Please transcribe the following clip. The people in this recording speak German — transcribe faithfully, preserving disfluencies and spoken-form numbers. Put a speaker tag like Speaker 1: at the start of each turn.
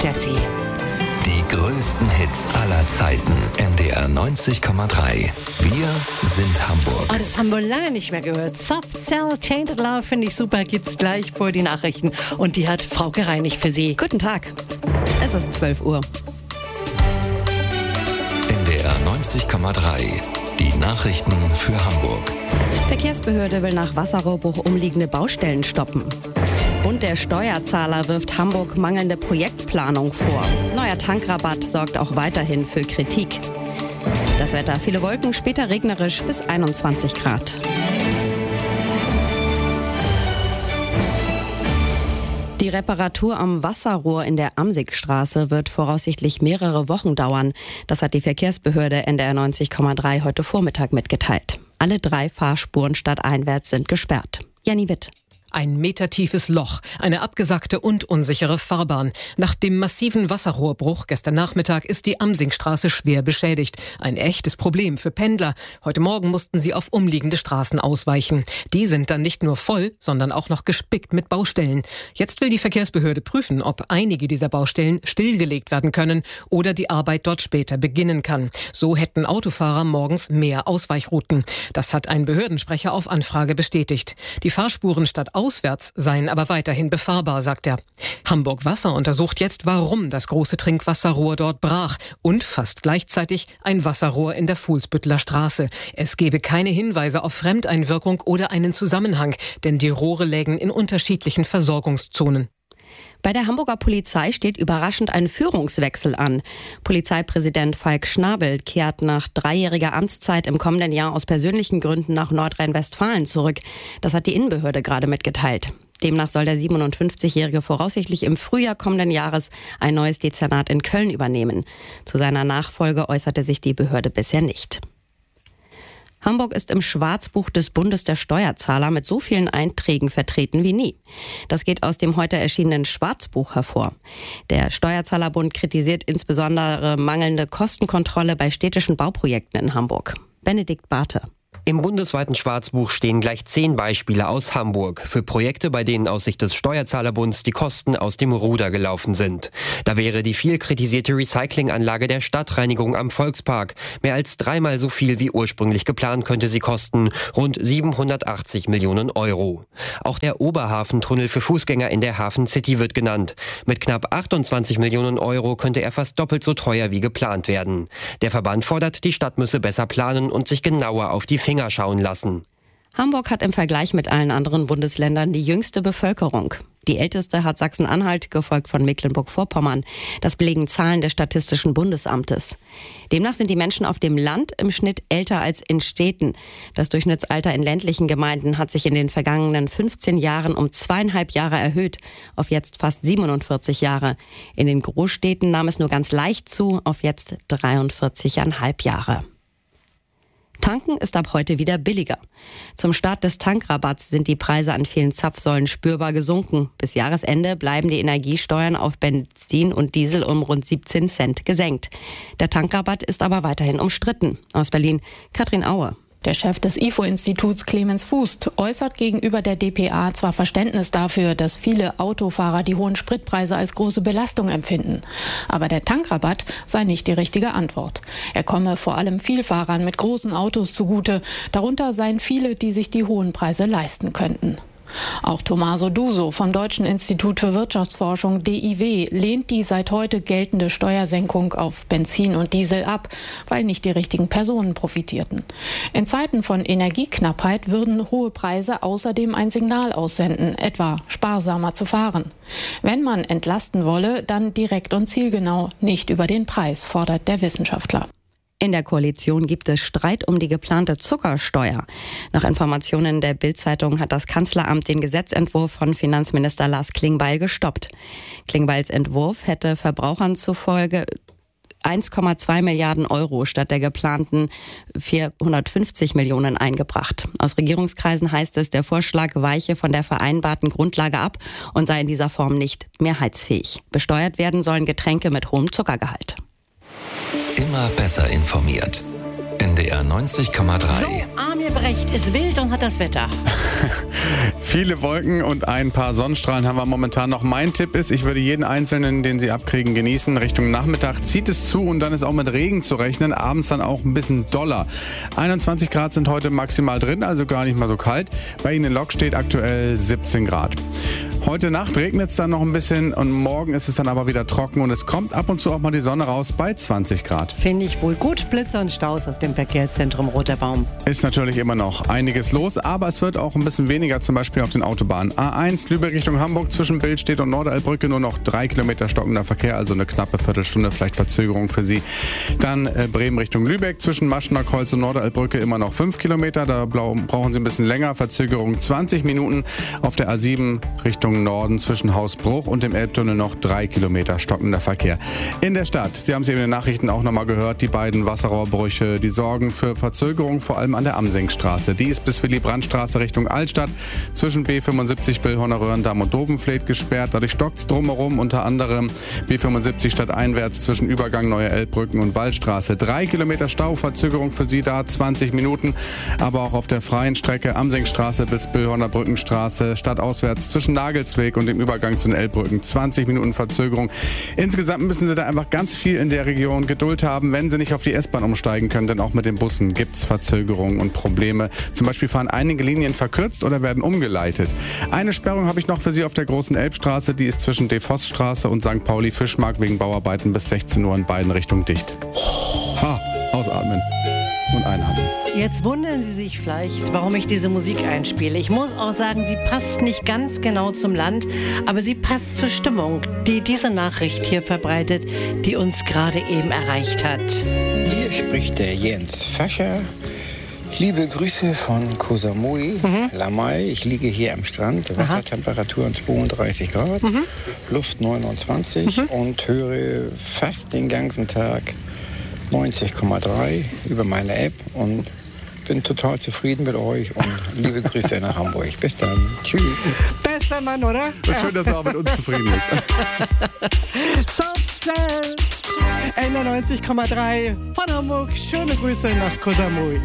Speaker 1: Jessie.
Speaker 2: Die größten Hits aller Zeiten. N D R neunzig Komma drei. Wir sind Hamburg.
Speaker 1: Oh, das haben wir lange nicht mehr gehört. Soft Cell, Tainted Love finde ich super. Gibt's gleich vor die Nachrichten. Und die hat Frauke Reinig für Sie.
Speaker 3: Guten Tag. Es ist zwölf Uhr.
Speaker 2: N D R neunzig Komma drei. Die Nachrichten für Hamburg.
Speaker 3: Verkehrsbehörde will nach Wasserrohrbruch umliegende Baustellen stoppen. Und der Steuerzahler wirft Hamburg mangelnde Projektplanung vor. Neuer Tankrabatt sorgt auch weiterhin für Kritik. Das Wetter: viele Wolken, später regnerisch bis einundzwanzig Grad. Die Reparatur am Wasserrohr in der Amsigstraße wird voraussichtlich mehrere Wochen dauern. Das hat die Verkehrsbehörde N D R neunzig Komma drei heute Vormittag mitgeteilt. Alle drei Fahrspuren stadteinwärts sind gesperrt. Janni Witt.
Speaker 4: Ein metertiefes Loch, eine abgesackte und unsichere Fahrbahn. Nach dem massiven Wasserrohrbruch gestern Nachmittag ist die Amsingstraße schwer beschädigt. Ein echtes Problem für Pendler. Heute Morgen mussten sie auf umliegende Straßen ausweichen. Die sind dann nicht nur voll, sondern auch noch gespickt mit Baustellen. Jetzt will die Verkehrsbehörde prüfen, ob einige dieser Baustellen stillgelegt werden können oder die Arbeit dort später beginnen kann. So hätten Autofahrer morgens mehr Ausweichrouten. Das hat ein Behördensprecher auf Anfrage bestätigt. Die Fahrspuren statt auswärts seien aber weiterhin befahrbar, sagt er. Hamburg Wasser untersucht jetzt, warum das große Trinkwasserrohr dort brach und fast gleichzeitig ein Wasserrohr in der Fuhlsbütteler Straße. Es gebe keine Hinweise auf Fremdeinwirkung oder einen Zusammenhang, denn die Rohre lägen in unterschiedlichen Versorgungszonen.
Speaker 3: Bei der Hamburger Polizei steht überraschend ein Führungswechsel an. Polizeipräsident Falk Schnabel kehrt nach dreijähriger Amtszeit im kommenden Jahr aus persönlichen Gründen nach Nordrhein-Westfalen zurück. Das hat die Innenbehörde gerade mitgeteilt. Demnach soll der siebenundfünfzigjährige voraussichtlich im Frühjahr kommenden Jahres ein neues Dezernat in Köln übernehmen. Zu seiner Nachfolge äußerte sich die Behörde bisher nicht. Hamburg ist im Schwarzbuch des Bundes der Steuerzahler mit so vielen Einträgen vertreten wie nie. Das geht aus dem heute erschienenen Schwarzbuch hervor. Der Steuerzahlerbund kritisiert insbesondere mangelnde Kostenkontrolle bei städtischen Bauprojekten in Hamburg. Benedikt Barthe.
Speaker 5: Im bundesweiten Schwarzbuch stehen gleich zehn Beispiele aus Hamburg für Projekte, bei denen aus Sicht des Steuerzahlerbunds die Kosten aus dem Ruder gelaufen sind. Da wäre die viel kritisierte Recyclinganlage der Stadtreinigung am Volkspark. Mehr als dreimal so viel wie ursprünglich geplant könnte sie kosten, rund siebenhundertachtzig Millionen Euro. Auch der Oberhafentunnel für Fußgänger in der Hafen City wird genannt. Mit knapp achtundzwanzig Millionen Euro könnte er fast doppelt so teuer wie geplant werden. Der Verband fordert, die Stadt müsse besser planen und sich genauer auf die Finger schauen lassen.
Speaker 3: Hamburg hat im Vergleich mit allen anderen Bundesländern die jüngste Bevölkerung. Die älteste hat Sachsen-Anhalt, gefolgt von Mecklenburg-Vorpommern. Das belegen Zahlen des Statistischen Bundesamtes. Demnach sind die Menschen auf dem Land im Schnitt älter als in Städten. Das Durchschnittsalter in ländlichen Gemeinden hat sich in den vergangenen fünfzehn Jahren um zweieinhalb Jahre erhöht, auf jetzt fast siebenundvierzig Jahre. In den Großstädten nahm es nur ganz leicht zu, auf jetzt dreiundvierzig Komma fünf Jahre. Tanken ist ab heute wieder billiger. Zum Start des Tankrabatts sind die Preise an vielen Zapfsäulen spürbar gesunken. Bis Jahresende bleiben die Energiesteuern auf Benzin und Diesel um rund siebzehn Cent gesenkt. Der Tankrabatt ist aber weiterhin umstritten. Aus Berlin, Katrin Aue.
Speaker 6: Der Chef des I F O-Instituts Clemens Fußt äußert gegenüber der D P A zwar Verständnis dafür, dass viele Autofahrer die hohen Spritpreise als große Belastung empfinden. Aber der Tankrabatt sei nicht die richtige Antwort. Er komme vor allem Vielfahrern mit großen Autos zugute. Darunter seien viele, die sich die hohen Preise leisten könnten. Auch Tommaso Duso vom Deutschen Institut für Wirtschaftsforschung D I W lehnt die seit heute geltende Steuersenkung auf Benzin und Diesel ab, weil nicht die richtigen Personen profitierten. In Zeiten von Energieknappheit würden hohe Preise außerdem ein Signal aussenden, etwa sparsamer zu fahren. Wenn man entlasten wolle, dann direkt und zielgenau, nicht über den Preis, fordert der Wissenschaftler.
Speaker 3: In der Koalition gibt es Streit um die geplante Zuckersteuer. Nach Informationen der Bild-Zeitung hat das Kanzleramt den Gesetzentwurf von Finanzminister Lars Klingbeil gestoppt. Klingbeils Entwurf hätte Verbrauchern zufolge eins Komma zwei Milliarden Euro statt der geplanten vierhundertfünfzig Millionen eingebracht. Aus Regierungskreisen heißt es, der Vorschlag weiche von der vereinbarten Grundlage ab und sei in dieser Form nicht mehrheitsfähig. Besteuert werden sollen Getränke mit hohem Zuckergehalt.
Speaker 2: Immer besser informiert. N D R neunzig Komma drei.
Speaker 1: So, Armin Brecht ist wild und hat das Wetter.
Speaker 7: Viele Wolken und ein paar Sonnenstrahlen haben wir momentan noch. Mein Tipp ist, ich würde jeden einzelnen, den Sie abkriegen, genießen. Richtung Nachmittag zieht es zu und dann ist auch mit Regen zu rechnen. Abends dann auch ein bisschen doller. einundzwanzig Grad sind heute maximal drin, also gar nicht mal so kalt. Bei Ihnen in Lok steht aktuell siebzehn Grad. Heute Nacht regnet es dann noch ein bisschen und morgen ist es dann aber wieder trocken und es kommt ab und zu auch mal die Sonne raus bei zwanzig Grad.
Speaker 1: Finde ich wohl gut. Blitzer und Staus aus dem Verkehrszentrum Roter Baum.
Speaker 7: Ist natürlich immer noch einiges los, aber es wird auch ein bisschen weniger, zum Beispiel auf den Autobahnen. A eins Lübeck Richtung Hamburg zwischen Billstedt und Norderelbrücke nur noch drei Kilometer stockender Verkehr, also eine knappe Viertelstunde, vielleicht Verzögerung für Sie. Dann äh, Bremen Richtung Lübeck zwischen Maschenakreuz und Norderelbrücke immer noch fünf Kilometer, da brauchen Sie ein bisschen länger, Verzögerung zwanzig Minuten. Auf der A sieben Richtung Norden zwischen Hausbruch und dem Elbtunnel noch drei Kilometer stockender Verkehr. In der Stadt, Sie haben es eben in den Nachrichten auch nochmal gehört, die beiden Wasserrohrbrüche, die sorgen für Verzögerung, vor allem an der Amsingstraße. Die ist bis Willy-Brandt-Straße Richtung Altstadt zwischen B fünfundsiebzig Billhorner Röhrendamm und Dovenfleet gesperrt. Dadurch stockt es drumherum, unter anderem B fünfundsiebzig stadteinwärts zwischen Übergang Neue Elbbrücken und Waldstraße. Drei Kilometer Stau, Verzögerung für Sie da, zwanzig Minuten. Aber auch auf der freien Strecke Amsingstraße bis Billhorner Brückenstraße, stadtauswärts zwischen Nagelsweg und dem Übergang zu den Elbbrücken. zwanzig Minuten Verzögerung. Insgesamt müssen Sie da einfach ganz viel in der Region Geduld haben, wenn Sie nicht auf die S-Bahn umsteigen können, denn auch mit den Bussen gibt es Verzögerungen und Probleme. Zum Beispiel fahren einige Linien verkürzt oder werden umgeleitet. Eine Sperrung habe ich noch für Sie auf der großen Elbstraße, die ist zwischen De-Voss-Straße und Sankt Pauli-Fischmarkt wegen Bauarbeiten bis sechzehn Uhr in beiden Richtungen dicht. Ha, ausatmen und einatmen.
Speaker 1: Jetzt wundern Sie sich vielleicht, warum ich diese Musik einspiele. Ich muss auch sagen, sie passt nicht ganz genau zum Land, aber sie passt zur Stimmung, die diese Nachricht hier verbreitet, die uns gerade eben erreicht hat.
Speaker 8: Hier spricht der Jens Fascher. Liebe Grüße von Koh Samui, mhm. Lamai. Ich liege hier am Strand, Wassertemperatur zweiunddreißig Grad, mhm. Luft neunundzwanzig mhm. und höre fast den ganzen Tag neunzig Komma drei über meine App und bin total zufrieden mit euch und liebe Grüße nach Hamburg. Bis dann. Tschüss.
Speaker 1: Bester Mann, oder?
Speaker 7: Schön, dass er auch mit uns zufrieden ist.
Speaker 1: Softcell, N D R neunzig Komma drei von Hamburg. Schöne Grüße nach Koh Samui.